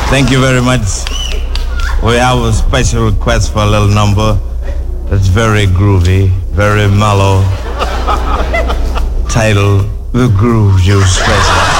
Thank you very much. We have a special request for a little number that's very groovy, very mellow, titled The Groove Juice Special.